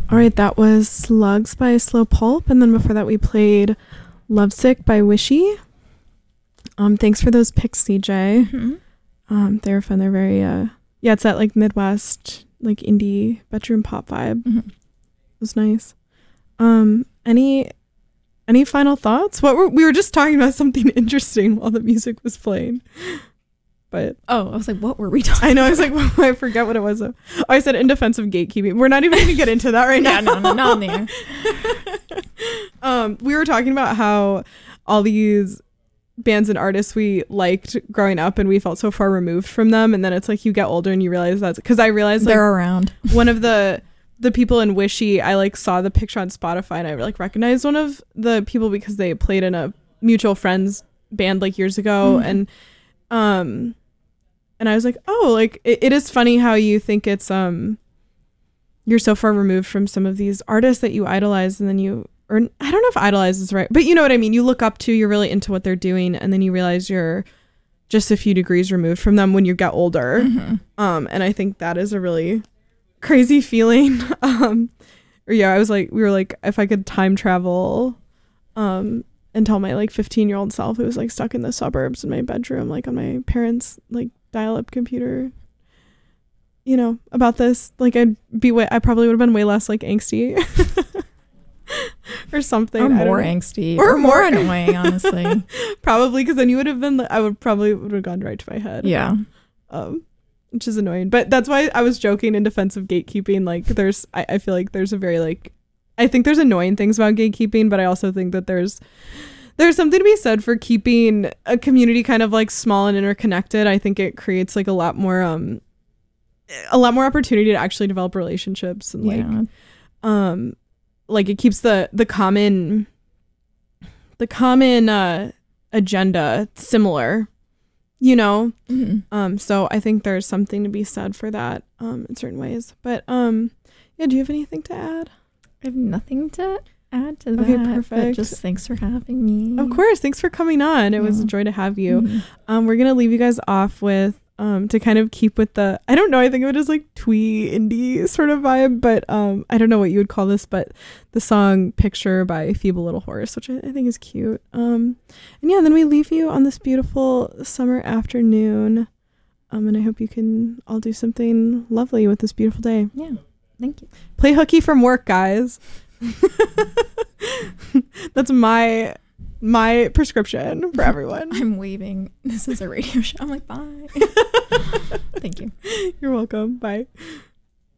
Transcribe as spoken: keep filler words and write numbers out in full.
All right, that was Slugs by Slow Pulp, and then before that we played Lovesick by Wishy. Um, thanks for those picks, C J. Mm-hmm. Um, they were fun. They're very uh, yeah, it's that like Midwest like indie bedroom pop vibe. Mm-hmm. It was nice. Um, any any final thoughts? What were we were just talking about something interesting while the music was playing. But oh, I was like, what were we talking? I know. I was like, well, I forget what it was. Oh, I said in defense of gatekeeping. We're not even going to get into that right now. Yeah, no, no, not on the air. um, we were talking about how all these bands and artists we liked growing up, and we felt so far removed from them. And then it's like you get older and you realize that's because I realized like, they're around. One of the the people in Wishy, I like saw the picture on Spotify, and I like recognized one of the people because they played in a mutual friends band like years ago, mm-hmm. and um. And I was like, oh, like it, it is funny how you think it's um you're so far removed from some of these artists that you idolize, and then you or I don't know if idolize is right, but you know what I mean. You look up to, you're really into what they're doing, and then you realize you're just a few degrees removed from them when you get older. Mm-hmm. Um, and I think that is a really crazy feeling. um, or yeah, I was like, we were like, if I could time travel, um. and tell my like fifteen year old self who was like stuck in the suburbs in my bedroom, like on my parents' like dial-up computer, you know, about this, like I'd be way, I probably would have been way less like angsty or something. Or I more don't know. angsty. Or, or more more annoying, honestly. Probably, because then you would have been, I would probably would have gone right to my head. Yeah. Um, which is annoying. But that's why I was joking in defense of gatekeeping. Like there's, I, I feel like there's a very like, I think there's annoying things about gatekeeping, but I also think that there's there's something to be said for keeping a community kind of like small and interconnected. I think it creates like a lot more um a lot more opportunity to actually develop relationships, and like yeah. um like it keeps the the common the common uh agenda similar, you know. Mm-hmm. Um so I think there's something to be said for that um in certain ways. But um yeah, do you have anything to add? I have nothing to add to okay, that. perfect. Just thanks for having me. Of course, thanks for coming on. It yeah. was a joy to have you. Mm-hmm. Um, we're gonna leave you guys off with um to kind of keep with the I don't know. I think of it as like twee indie sort of vibe, but um I don't know what you would call this, but the song "Picture" by Feeble Little Horse, which I, I think is cute. Um, and yeah, then we leave you on this beautiful summer afternoon. Um, and I hope you can all do something lovely with this beautiful day. Yeah. Thank you. Play hooky from work, guys. That's my my prescription for everyone. I'm waving. This is a radio show. I'm like, bye. Thank you. You're welcome. Bye.